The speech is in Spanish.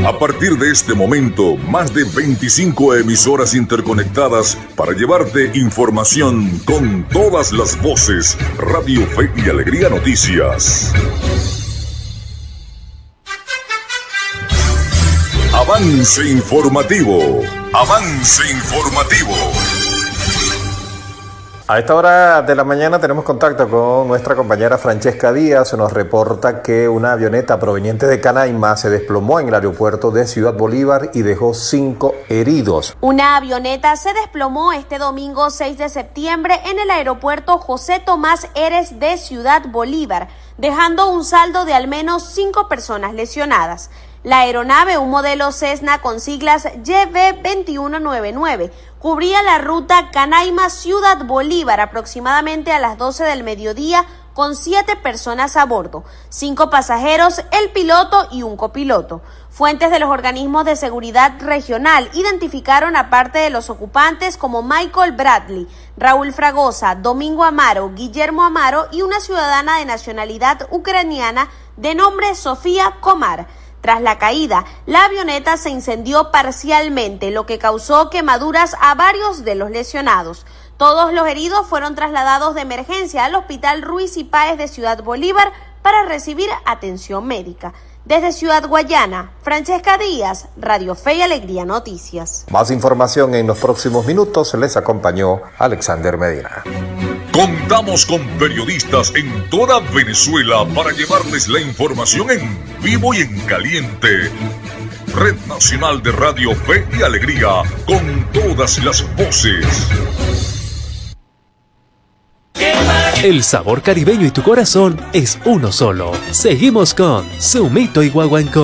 A partir de este momento, más de 25 emisoras interconectadas para llevarte información con todas las voces. Radio Fe y Alegría Noticias. Avance informativo. Avance informativo. A esta hora de la mañana tenemos contacto con nuestra compañera Francesca Díaz. Nos reporta que una avioneta proveniente de Canaima se desplomó en el aeropuerto de Ciudad Bolívar y dejó 5 heridos. Una avioneta se desplomó este domingo 6 de septiembre en el aeropuerto José Tomás Eres de Ciudad Bolívar, dejando un saldo de al menos 5 personas lesionadas. La aeronave, un modelo Cessna con siglas YB2199, cubría la ruta Canaima-Ciudad Bolívar aproximadamente a las 12 del mediodía con 7 personas a bordo, 5 pasajeros, el piloto y un copiloto. Fuentes de los organismos de seguridad regional identificaron a parte de los ocupantes como Michael Bradley, Raúl Fragosa, Domingo Amaro, Guillermo Amaro y una ciudadana de nacionalidad ucraniana de nombre Sofía Komar. Tras la caída, la avioneta se incendió parcialmente, lo que causó quemaduras a varios de los lesionados. Todos los heridos fueron trasladados de emergencia al Hospital Ruiz y Páez de Ciudad Bolívar para recibir atención médica. Desde Ciudad Guayana, Francesca Díaz, Radio Fe y Alegría Noticias. Más información en los próximos minutos. Les acompañó Alexander Medina. Contamos con periodistas en toda Venezuela para llevarles la información en vivo y en caliente. Red Nacional de Radio Fe y Alegría, con todas las voces. El sabor caribeño y tu corazón es uno solo. Seguimos con Zumito y Guaguancó.